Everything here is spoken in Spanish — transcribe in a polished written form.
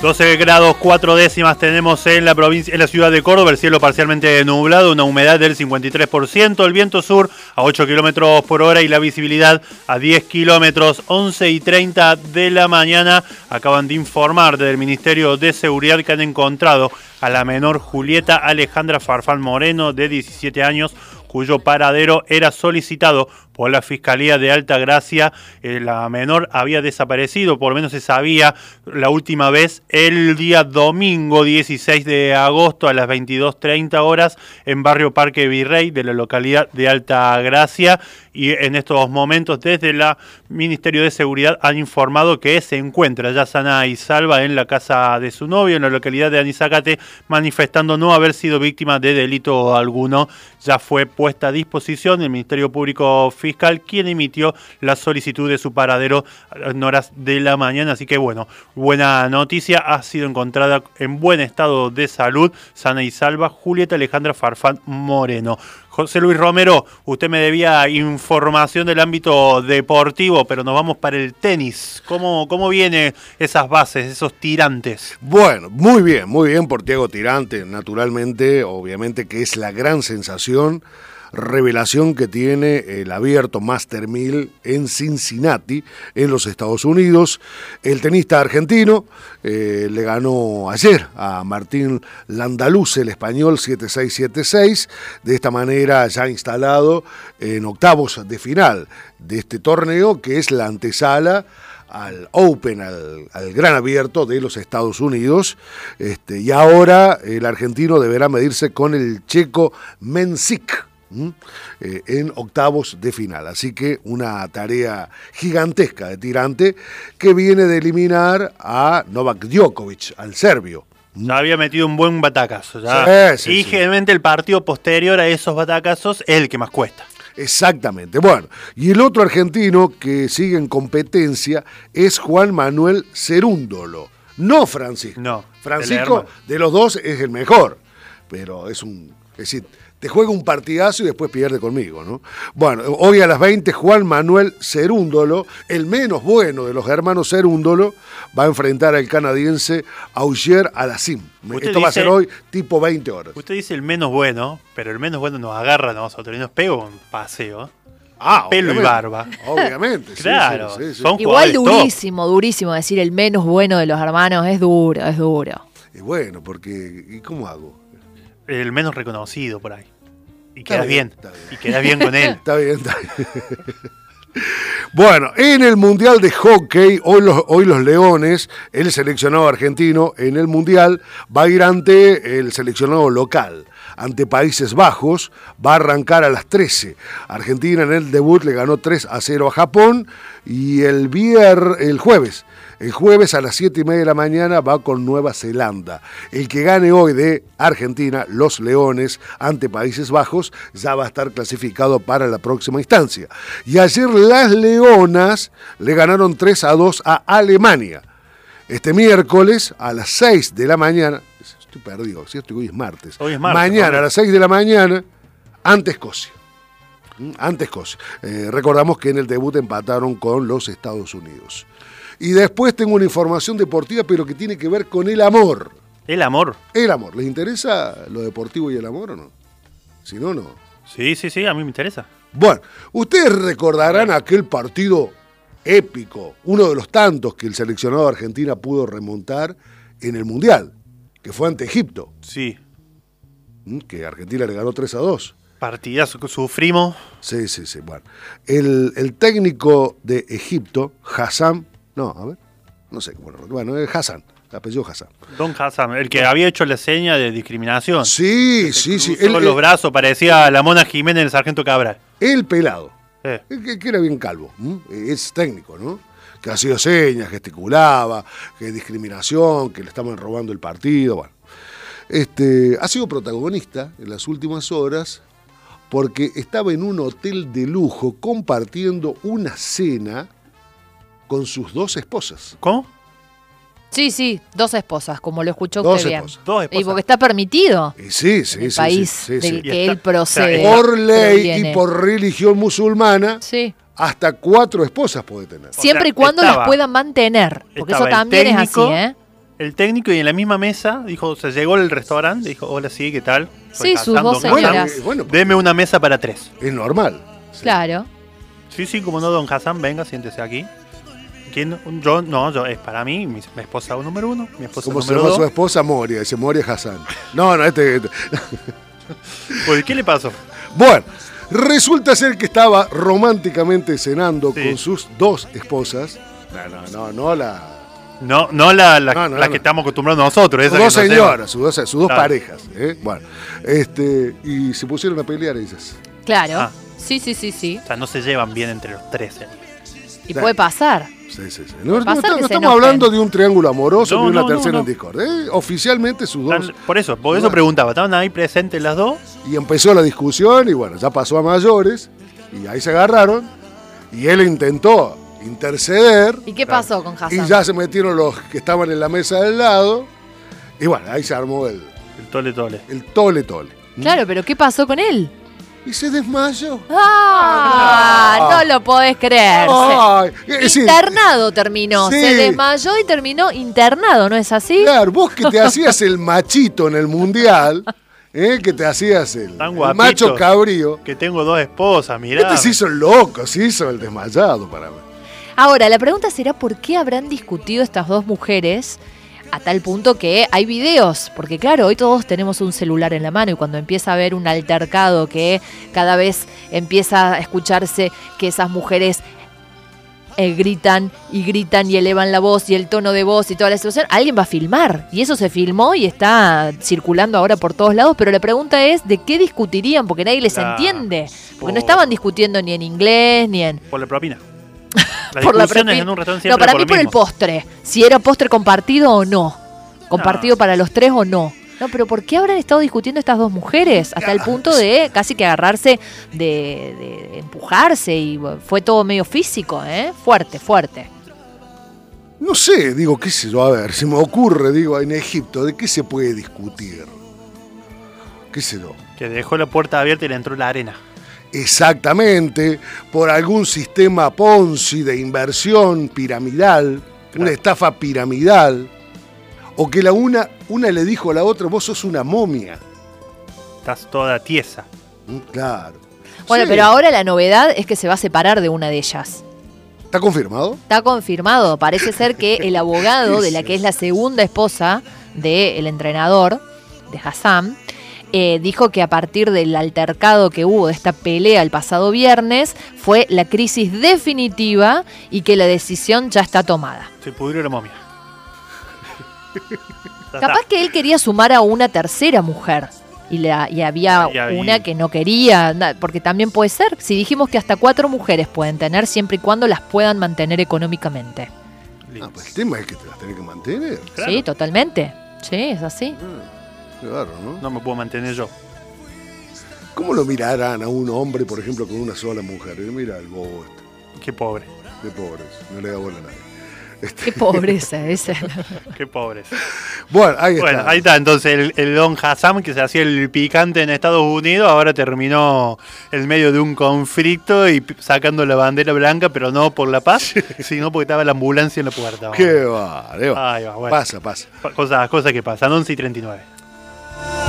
12 grados 4 décimas tenemos en la provincia, en la ciudad de Córdoba, el cielo parcialmente nublado, una humedad del 53%, el viento sur a 8 kilómetros por hora y la visibilidad a 10 kilómetros. 11:30 de la mañana acaban de informar del Ministerio de Seguridad que han encontrado a la menor Julieta Alejandra Farfán Moreno, de 17 años, cuyo paradero era solicitado por la Fiscalía de Altagracia. La menor había desaparecido, por lo menos se sabía la última vez, el día domingo 16 de agosto a las 22:30 horas en barrio Parque Virrey de la localidad de Altagracia. Y en estos momentos desde el Ministerio de Seguridad han informado que se encuentra ya sana y salva en la casa de su novio en la localidad de Anizacate, manifestando no haber sido víctima de delito alguno. Ya fue puesta a disposición el Ministerio Público Fiscal, quien emitió la solicitud de su paradero en horas de la mañana. Así que bueno, buena noticia, ha sido encontrada en buen estado de salud, sana y salva, Julieta Alejandra Farfán Moreno. José Luis Romero, usted me debía información del ámbito deportivo, pero nos vamos para el tenis. ¿Cómo vienen esas bases, esos tirantes? Bueno, muy bien por Thiago Tirante, naturalmente, obviamente que es la gran sensación, revelación que tiene el abierto Master 1000 en Cincinnati, en los Estados Unidos. El tenista argentino le ganó ayer a Martín Landaluz, el español, 7-6, 7-6. De esta manera ya instalado en octavos de final de este torneo, que es la antesala al Open, al Gran Abierto de los Estados Unidos. Y ahora el argentino deberá medirse con el checo Mensik en octavos de final. Así que una tarea gigantesca de Tirante, que viene de eliminar a Novak Djokovic, al serbio. Ya había metido un buen batacazo. Ya. Sí, y generalmente el partido posterior a esos batacazos es el que más cuesta. Exactamente. Bueno, y el otro argentino que sigue en competencia es Juan Manuel Cerúndolo. No Francisco. No. Francisco, de los dos, es el mejor. Pero es decir, te juega un partidazo y después pierde conmigo, ¿no? Bueno, hoy a las 20, Juan Manuel Cerúndolo, el menos bueno de los hermanos Cerúndolo, va a enfrentar al canadiense Auger Aliassime. Esto va a ser hoy tipo 20 horas. Usted dice el menos bueno, pero el menos bueno nos agarra a nosotros y nos pega un paseo. Pelo y barba. Obviamente. Claro. Sí. Son igual durísimo decir el menos bueno de los hermanos, es duro. Y bueno, porque ¿y cómo hago? El menos reconocido por ahí. Y quedas bien. Y quedas bien con él. Está bien. Bueno, en el Mundial de Hockey, hoy los Leones, el seleccionado argentino en el Mundial, va a ir ante el seleccionado local, ante Países Bajos. Va a arrancar a las 13. Argentina en el debut le ganó 3-0 a Japón, y el jueves a las 7:30 de la mañana va con Nueva Zelanda. El que gane hoy de Argentina, los Leones, ante Países Bajos, ya va a estar clasificado para la próxima instancia. Y ayer las Leonas le ganaron 3-2 a Alemania. Este miércoles a las 6 de la mañana, estoy perdido, hoy es martes. Mañana a las 6 de la mañana, ante Escocia. Recordamos que en el debut empataron con los Estados Unidos. Y después tengo una información deportiva, pero que tiene que ver con el amor. ¿El amor? El amor. ¿Les interesa lo deportivo y el amor o no? Si no, no. Sí, a mí me interesa. Bueno, ustedes recordarán aquel partido épico, uno de los tantos que el seleccionado de Argentina pudo remontar en el Mundial, que fue ante Egipto. Sí. Que Argentina le ganó 3-2. Partidazo que sufrimos. Sí. Bueno, el técnico de Egipto, Hassan, es Hassan, el apellido Hassan. Don Hassan, el que había hecho la seña de discriminación. Sí. Con los brazos, parecía la Mona Jiménez del Sargento Cabral. El pelado, que era bien calvo, es técnico, ¿no? Que hacía señas, gesticulaba, que discriminación, que le estaban robando el partido, bueno. Ha sido protagonista en las últimas horas porque estaba en un hotel de lujo compartiendo una cena con sus 2 esposas. ¿Cómo? Sí, 2 esposas, como lo escuchó usted bien. 2 esposas. Y porque está permitido. Sí. En el país del que él procede. Por ley y por religión musulmana, hasta 4 esposas puede tener. Siempre y cuando las puedan mantener, porque eso también es así, El técnico y en la misma mesa dijo, se llegó al restaurante, dijo, hola, sí, ¿qué tal? Soy Sí, Hassan, sus dos don Hassan. señoras. Bueno, Deme una mesa para 3. es normal. Sí. Claro. Sí, como no, don Hassan, venga, siéntese aquí. ¿Quién? Yo, es para mí, mi esposa número 1, mi esposa ¿Cómo se número llama 2. su esposa? Moria. Dice Moria Hassan. No, este. Pues, ¿qué le pasó? Bueno, resulta ser que estaba románticamente cenando Sí. con sus 2 esposas. No la. No la No. que estamos acostumbrados nosotros. Sus Esa 2 que no señoras, sus 2 Claro. parejas. Bueno, y se pusieron a pelear ellas. Claro. Ah. Sí. O sea, no se llevan bien entre los 3. Y puede pasar. Sí. No Pasa que se estamos enojen. hablando de un triángulo amoroso No, ni una no, tercera no. en Discord. Oficialmente sus 2. Por eso Bueno. preguntaba, ¿estaban ahí presentes las dos? Y empezó la discusión y bueno, ya pasó a mayores. Y ahí se agarraron. Y él intentó interceder. ¿Y qué pasó con Hassan? Y ya se metieron los que estaban en la mesa del lado. Y bueno, ahí se armó el El tole. Claro, pero ¿qué pasó con él? Y se desmayó. No lo podés creer. Ay, es decir, Internado terminó. Sí. Se desmayó y terminó internado, ¿no es así? claro, vos que te hacías el machito en el mundial, que te hacías el Tan el guapito. macho cabrío, Que tengo 2 esposas, mirá. este se hizo el loco, se hizo el desmayado para mí. Ahora, la pregunta será por qué habrán discutido estas dos mujeres a tal punto que hay videos, porque claro, hoy todos tenemos un celular en la mano y cuando empieza a haber un altercado que cada vez empieza a escucharse que esas mujeres gritan y elevan la voz y el tono de voz y toda la situación, alguien va a filmar y eso se filmó y está circulando ahora por todos lados, pero la pregunta es ¿de qué discutirían? Porque nadie les Claro. entiende, porque no Por- estaban discutiendo ni en inglés ni en... Por la propina. Las por la discusiones propina. en un restaurante No, siempre para mí lo por el mismo. postre. Si era postre compartido o no. Compartido No. para los 3 o no. No, pero ¿por qué habrán estado discutiendo estas dos mujeres? Hasta el punto de casi que agarrarse, de empujarse y bueno, fue todo medio físico, ¿eh? Fuerte. No sé, digo, qué sé yo, a ver, se me ocurre, digo, en Egipto, ¿de qué se puede discutir? ¿Qué sé yo? Que dejó la puerta abierta y le entró la arena. Exactamente, por algún sistema Ponzi de inversión piramidal, una estafa piramidal, o que una le dijo a la otra, vos sos una momia. Estás toda tiesa. Claro. Bueno, Sí. pero ahora la novedad es que se va a separar de una de ellas. ¿Está confirmado? Está confirmado. Parece ser que el abogado de la que es la segunda esposa del entrenador, de Hassan, dijo que a partir del altercado que hubo de esta pelea el pasado viernes, fue la crisis definitiva y que la decisión ya está tomada. Se pudrió la momia. Ya Capaz está. que él quería sumar a una tercera mujer. Y había Ahí había- una que no quería, porque también puede ser, si dijimos que hasta 4 mujeres pueden tener siempre y cuando las puedan mantener económicamente. Ah, pues el tema es que te las tenés que mantener. Claro. Sí, totalmente. Sí, es así. Claro, ¿no? No me puedo mantener yo. ¿Cómo lo mirarán a un hombre, por ejemplo, con una sola mujer? Mira el bobo Qué pobre. de pobres, no le da bola a nadie. Qué pobreza esa. Qué pobres. Bueno, ahí está. Bueno, ahí está. Entonces, el don Hassan, que se hacía el picante en Estados Unidos, ahora terminó en medio de un conflicto y sacando la bandera blanca, pero no por la paz, sino porque estaba la ambulancia en la puerta. Qué va, Ahí va, bueno. Pasa. Cosas que pasan. 11:39.